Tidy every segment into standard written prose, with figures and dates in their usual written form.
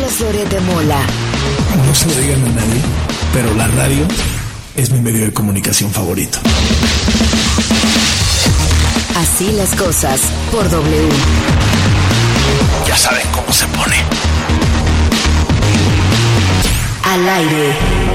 Carlos Loret de Mola. No se lo digan a nadie, pero la radio es mi medio de comunicación favorito. Así las cosas por W. Ya saben cómo se pone. Al aire.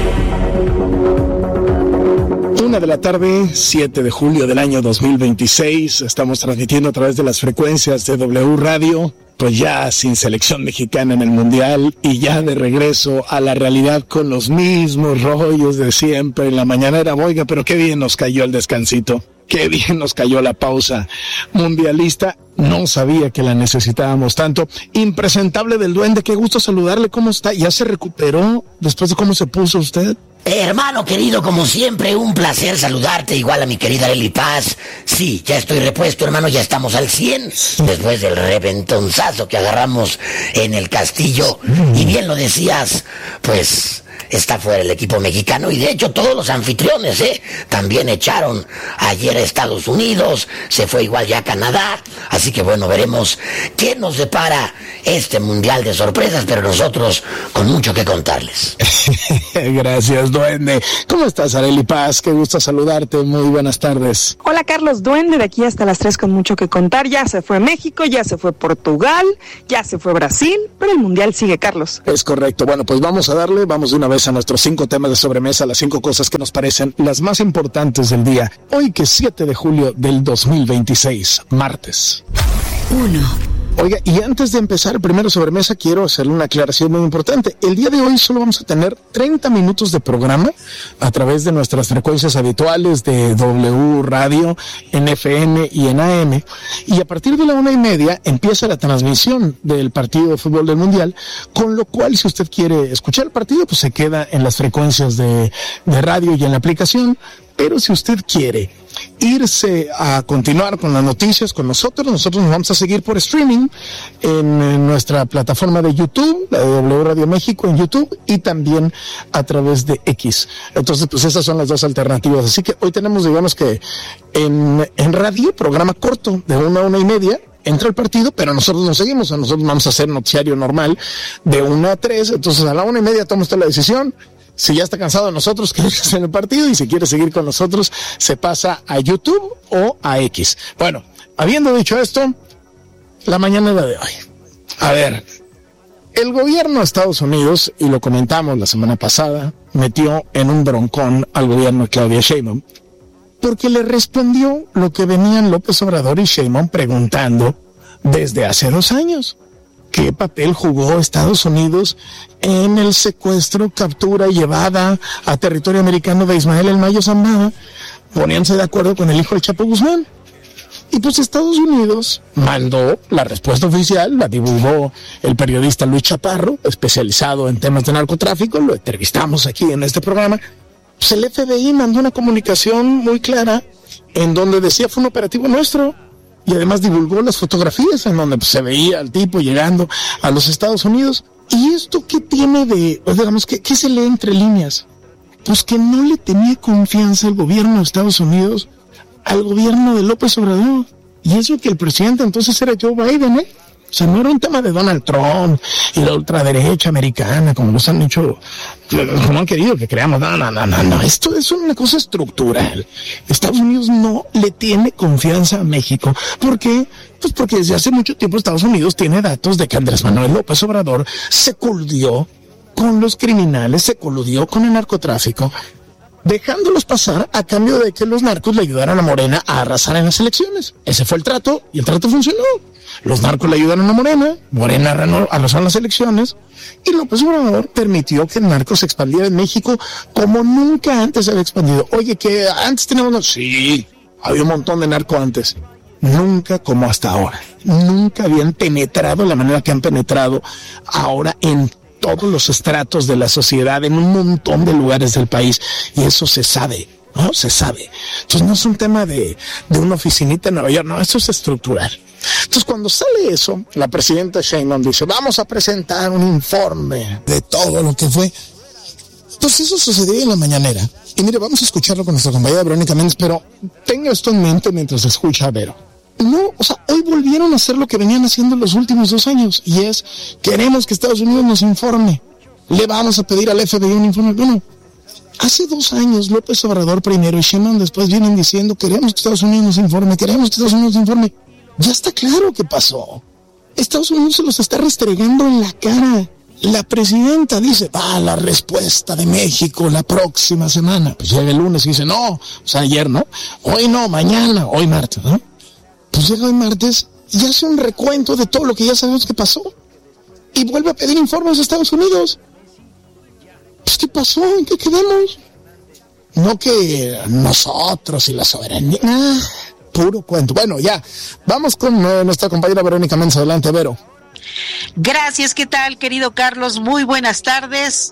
1:00 p.m, 7 de julio del año 2026. Estamos transmitiendo a través de las frecuencias de W Radio, pues ya sin selección mexicana en el Mundial y ya de regreso a la realidad con los mismos rollos de siempre en la mañanera. Oiga, pero qué bien nos cayó el descansito. Qué bien nos cayó la pausa mundialista. No sabía que la necesitábamos tanto. Impresentable del Duende, qué gusto saludarle. ¿Cómo está? ¿Ya se recuperó después de cómo se puso usted? Hermano querido, como siempre, un placer saludarte, igual a mi querida Arely Paz. Sí, ya estoy repuesto, hermano, ya estamos al 100, después del reventonzazo que agarramos en el Castillo. Y bien lo decías, pues está fuera el equipo mexicano, y de hecho todos los anfitriones, también echaron ayer a Estados Unidos, se fue igual ya a Canadá, así que bueno, veremos qué nos depara este mundial de sorpresas, pero nosotros con mucho que contarles. Gracias, Duende. ¿Cómo estás, Arely Paz? Qué gusto saludarte, muy buenas tardes. Hola, Carlos, Duende, de aquí hasta las 3 con mucho que contar. Ya se fue México, ya se fue Portugal, ya se fue Brasil, pero el mundial sigue, Carlos. Es correcto. Bueno, pues vamos a darle, vamos de una vez a nuestros 5 temas de sobremesa, las 5 cosas que nos parecen las más importantes del día. Hoy, que es 7 de julio del 2026, martes. 1. Oiga, y antes de empezar el primero sobremesa, quiero hacerle una aclaración muy importante. El día de hoy solo vamos a tener 30 minutos de programa a través de nuestras frecuencias habituales de W Radio, en FM y en AM. Y a partir de la 1:30 empieza la transmisión del partido de fútbol del Mundial, con lo cual, si usted quiere escuchar el partido, pues se queda en las frecuencias de radio y en la aplicación. Pero si usted quiere irse a continuar con las noticias con nosotros nos vamos a seguir por streaming en nuestra plataforma de YouTube, la de W Radio México en YouTube, y también a través de X. Entonces, pues esas son las dos alternativas. Así que hoy tenemos, digamos que en radio, programa corto de 1 a 1:30, entra el partido, pero nosotros no seguimos. Nosotros vamos a hacer noticiario normal de 1 a 3. Entonces, a la 1:30 toma usted la decisión. Si ya está cansado de nosotros, que en el partido, y si quiere seguir con nosotros, se pasa a YouTube o a X. Bueno, habiendo dicho esto, la mañanera de hoy. A ver, el gobierno de Estados Unidos, y lo comentamos la semana pasada, metió en un broncón al gobierno de Claudia Sheinbaum, porque le respondió lo que venían López Obrador y Sheinbaum preguntando desde hace 2 años. ¿Qué papel jugó Estados Unidos en el secuestro, captura y llevada a territorio americano de Ismael El Mayo Zambada? Poníanse de acuerdo con el hijo del Chapo Guzmán. Y pues Estados Unidos mandó la respuesta oficial, la divulgó el periodista Luis Chaparro, especializado en temas de narcotráfico, lo entrevistamos aquí en este programa. Pues el FBI mandó una comunicación muy clara en donde decía fue un operativo nuestro. Y además divulgó las fotografías en donde se veía al tipo llegando a los Estados Unidos. ¿Y esto qué tiene de, digamos, qué se lee entre líneas? Pues que no le tenía confianza el gobierno de Estados Unidos al gobierno de López Obrador. Y eso que el presidente entonces era Joe Biden, O sea, no era un tema de Donald Trump y la ultraderecha americana, como nos han dicho, como han querido que creamos. No. Esto es una cosa estructural. Estados Unidos no le tiene confianza a México. ¿Por qué? Pues porque desde hace mucho tiempo Estados Unidos tiene datos de que Andrés Manuel López Obrador se coludió con los criminales, se coludió con el narcotráfico, dejándolos pasar a cambio de que los narcos le ayudaran a Morena a arrasar en las elecciones. Ese fue el trato, y el trato funcionó. Los narcos le ayudaron a Morena arrasó en las elecciones, y López Obrador permitió que el narco se expandiera en México como nunca antes se había expandido. Oye, que antes teníamos... Sí, había un montón de narco antes. Nunca como hasta ahora. Nunca habían penetrado la manera que han penetrado ahora en todos los estratos de la sociedad, en un montón de lugares del país, y eso se sabe, ¿no? Se sabe. Entonces no es un tema de una oficinita en Nueva York, no, eso es estructural. Entonces cuando sale eso, la presidenta Sheinbaum dice, vamos a presentar un informe de todo lo que fue. Entonces eso sucedió en la mañanera. Y mire, vamos a escucharlo con nuestra compañera Verónica Méndez, pero tenga esto en mente mientras escucha a Vero. No, o sea, hoy volvieron a hacer lo que venían haciendo los últimos 2 años, y es, queremos que Estados Unidos nos informe, le vamos a pedir al FBI un informe. Bueno, hace 2 años López Obrador primero y Sheinbaum después vienen diciendo, queremos que Estados Unidos nos informe, queremos que Estados Unidos nos informe. Ya está claro qué pasó. Estados Unidos se los está restregando en la cara. La presidenta dice, la respuesta de México la próxima semana. Pues llega el lunes y dice, no, o sea, ayer no, hoy no, mañana, hoy martes, ¿no? Pues llega hoy martes y hace un recuento de todo lo que ya sabemos que pasó. Y vuelve a pedir informes a Estados Unidos. Pues, ¿qué pasó? ¿En qué quedamos? No que nosotros y la soberanía. Puro cuento. Bueno, ya. Vamos con nuestra compañera Verónica Mensa. Adelante, Vero. Gracias, ¿qué tal, querido Carlos? Muy buenas tardes.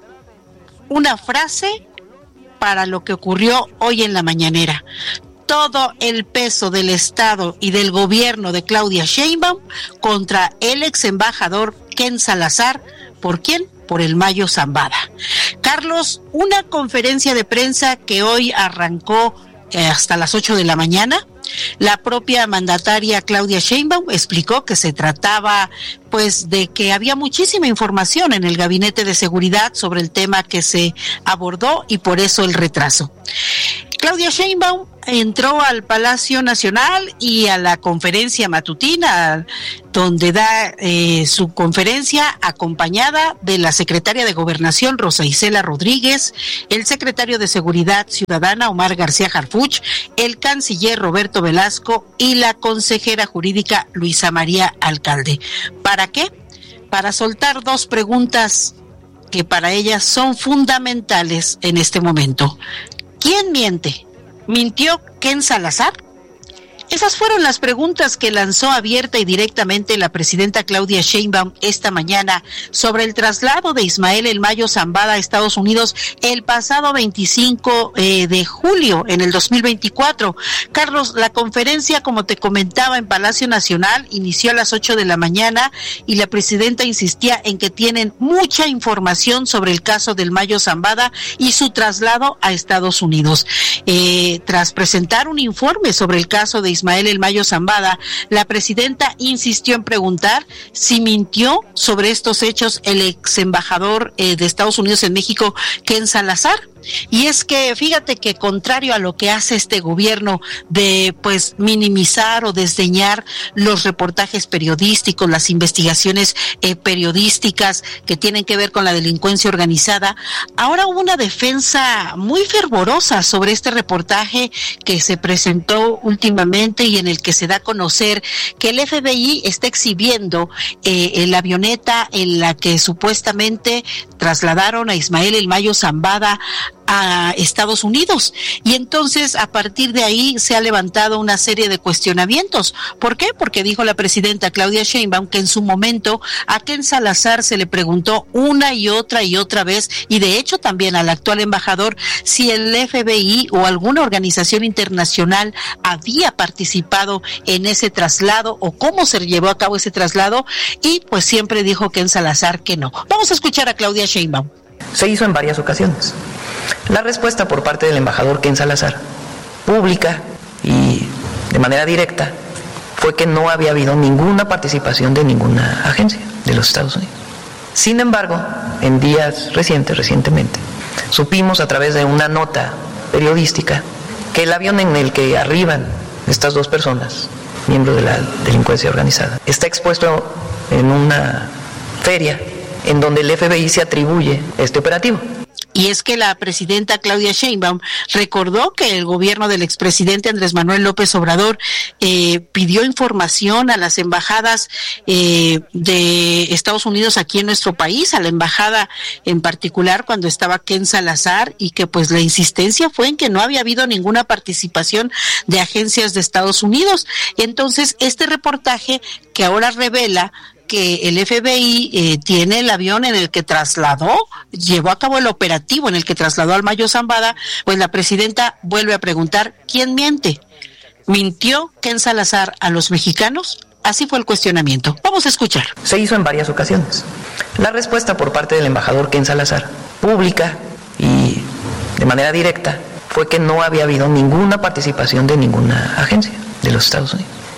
Una frase para lo que ocurrió hoy en la mañanera. Todo el peso del Estado y del gobierno de Claudia Sheinbaum contra el ex embajador Ken Salazar. ¿Por quién? Por el Mayo Zambada. Carlos, una conferencia de prensa que hoy arrancó hasta las 8 de la mañana. La propia mandataria Claudia Sheinbaum explicó que se trataba pues de que había muchísima información en el Gabinete de Seguridad sobre el tema que se abordó y por eso el retraso. Claudia Sheinbaum entró al Palacio Nacional y a la conferencia matutina, donde da su conferencia acompañada de la secretaria de Gobernación, Rosa Isela Rodríguez, el secretario de Seguridad Ciudadana, Omar García Harfuch, el canciller Roberto Velasco y la consejera jurídica Luisa María Alcalde. ¿Para qué? Para soltar 2 preguntas que para ellas son fundamentales en este momento. ¿Quién miente? ¿Mintió Ken Salazar? Esas fueron las preguntas que lanzó abierta y directamente la presidenta Claudia Sheinbaum esta mañana sobre el traslado de Ismael El Mayo Zambada a Estados Unidos el pasado 25 de julio en el 2024. Carlos, la conferencia, como te comentaba, en Palacio Nacional inició a las 8 de la mañana y la presidenta insistía en que tienen mucha información sobre el caso del Mayo Zambada y su traslado a Estados Unidos. Tras presentar un informe sobre el caso de Ismael El Mayo Zambada, la presidenta insistió en preguntar si mintió sobre estos hechos el ex embajador de Estados Unidos en México, Ken Salazar. Y es que fíjate que contrario a lo que hace este gobierno de pues minimizar o desdeñar los reportajes periodísticos, las investigaciones periodísticas que tienen que ver con la delincuencia organizada, ahora hubo una defensa muy fervorosa sobre este reportaje que se presentó últimamente y en el que se da a conocer que el FBI está exhibiendo la avioneta en la que supuestamente trasladaron a Ismael El Mayo Zambada a Estados Unidos. Y entonces a partir de ahí se ha levantado una serie de cuestionamientos. ¿Por qué? Porque dijo la presidenta Claudia Sheinbaum que en su momento a Ken Salazar se le preguntó una y otra vez, y de hecho también al actual embajador, si el FBI o alguna organización internacional había participado en ese traslado o cómo se llevó a cabo ese traslado, y pues siempre dijo Ken Salazar que no. Vamos a escuchar a Claudia Sheinbaum. Se hizo en varias ocasiones. La respuesta por parte del embajador Ken Salazar, pública y de manera directa, fue que no había habido ninguna participación de ninguna agencia de los Estados Unidos. Sin embargo, en días recientemente, supimos a través de una nota periodística que el avión en el que arriban estas 2 personas, miembros de la delincuencia organizada, está expuesto en una feria en donde el FBI se atribuye este operativo. Y es que la presidenta Claudia Sheinbaum recordó que el gobierno del expresidente Andrés Manuel López Obrador pidió información a las embajadas de Estados Unidos aquí en nuestro país, a la embajada en particular cuando estaba Ken Salazar, y que pues la insistencia fue en que no había habido ninguna participación de agencias de Estados Unidos. Entonces este reportaje que ahora revela que el FBI tiene el avión en el que llevó a cabo el operativo en el que trasladó al Mayo Zambada, pues la presidenta vuelve a preguntar, ¿quién miente? ¿Mintió Ken Salazar a los mexicanos? Así fue el cuestionamiento. Vamos a escuchar. Se hizo en varias ocasiones. La respuesta por parte del embajador Ken Salazar, pública y de manera directa, fue que no había habido ninguna participación de ninguna agencia de los Estados Unidos.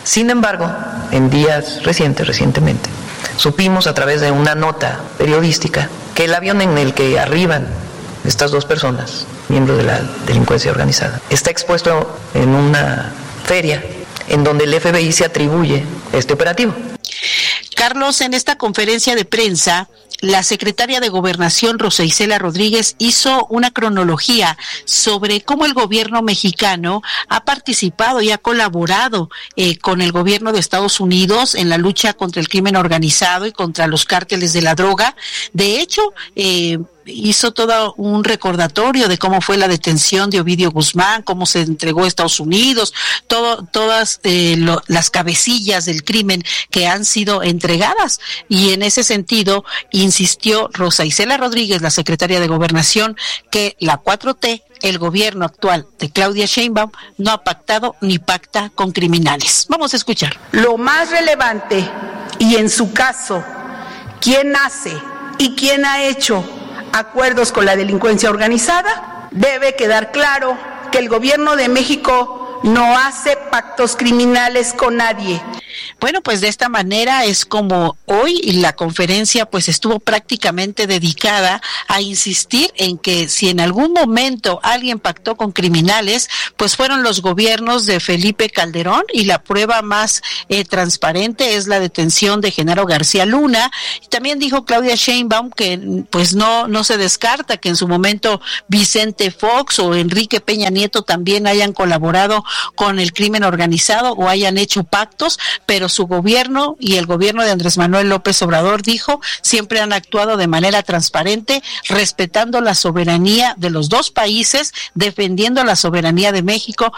Sin embargo, en días recientemente, supimos a través de una nota periodística que el avión en el que arriban estas dos personas, miembros de la delincuencia organizada, está expuesto en una feria en donde el FBI se atribuye este operativo. Carlos, en esta conferencia de prensa, la secretaria de Gobernación, Rosa Isela Rodríguez, hizo una cronología sobre cómo el gobierno mexicano ha participado y ha colaborado con el gobierno de Estados Unidos en la lucha contra el crimen organizado y contra los cárteles de la droga. De hecho, hizo todo un recordatorio de cómo fue la detención de Ovidio Guzmán, cómo se entregó a Estados Unidos, todas las cabecillas del crimen que han sido entregadas. Y en ese sentido insistió Rosa Isela Rodríguez, la secretaria de Gobernación, que la 4T, el gobierno actual de Claudia Sheinbaum, no ha pactado ni pacta con criminales. Vamos a escuchar. Lo más relevante, y en su caso, quién hace y quién ha hecho acuerdos con la delincuencia organizada, debe quedar claro que el gobierno de México no hace pactos criminales con nadie. Bueno, pues de esta manera es como hoy la conferencia pues estuvo prácticamente dedicada a insistir en que si en algún momento alguien pactó con criminales, pues fueron los gobiernos de Felipe Calderón, y la prueba más transparente es la detención de Genaro García Luna. Y también dijo Claudia Sheinbaum que pues no se descarta que en su momento Vicente Fox o Enrique Peña Nieto también hayan colaborado con el crimen organizado o hayan hecho pactos, pero su gobierno y el gobierno de Andrés Manuel López Obrador, dijo, siempre han actuado de manera transparente, respetando la soberanía de los dos países, defendiendo la soberanía de México